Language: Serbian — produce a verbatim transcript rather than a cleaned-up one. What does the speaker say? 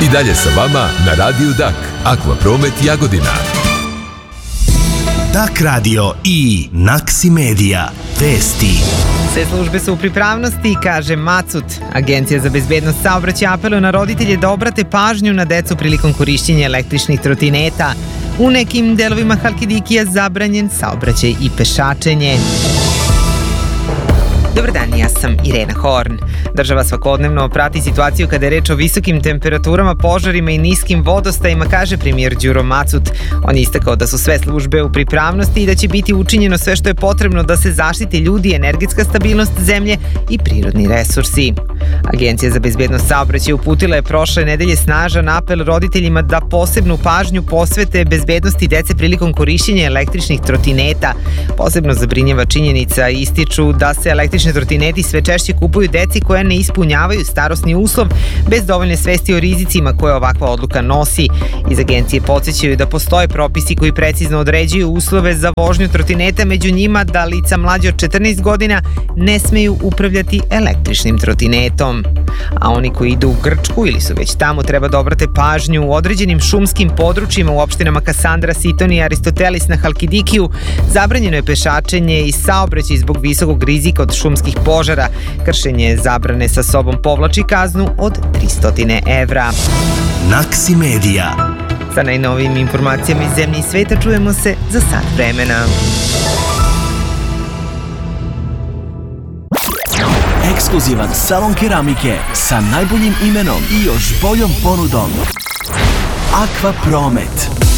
I dalje sa vama na Radiju Dak. Aqua Promet Jagodina. Dak Radio i Naksi Media. Vesti. Sve službe su u pripravnosti, kaže Macut. Agencija za bezbednost saobraćaja apeluje na roditelje da obrate pažnju na decu prilikom korišćenja električnih trotineta. U nekim delovima Halkidikija zabranjen saobraćaj i pešačenje. Dobar dan, ja sam Irena Horn. Država svakodnevno prati situaciju kada je reč o visokim temperaturama, požarima i niskim vodostajima, kaže premijer Đuro Macut. On je istakao da su sve službe u pripravnosti i da će biti učinjeno sve što je potrebno da se zaštiti ljudi, energetska stabilnost zemlje i prirodni resursi. Agencija za bezbednost saobraćaja uputila je prošle nedelje snažan apel roditeljima da posebnu pažnju posvete bezbednosti dece prilikom korišćenja električnih trotineta. Posebno zabrinjava činjenica, ističu da se električni trotineti sve češće kupuju deci koja ne ispunjavaju starosni uslov bez dovoljne svesti o rizicima koje ovakva odluka nosi. Iz agencije podsjećaju da postoje propisi koji precizno određuju uslove za vožnju trotineta, među njima da lica mlađe od četrnaest godina ne smeju upravljati električnim trotinetom. A oni koji idu u Grčku ili su već tamo treba da obrate pažnju u određenim šumskim područjima u opštinama Kasandra, Siton i Aristotelis na Halkidikiju. Zabranjeno je pešačenje i saobraćaj zbog visokog rizika od šumskih požara. Kršenje zabrane sa sobom povlači kaznu od tristo evra. Naksi Media. Sa najnovijim informacijama iz zemlje i sveta čujemo se za sat vremena. Ekskluzivan salon keramike sa najboljim imenom i još boljom ponudom. Aqua Promet.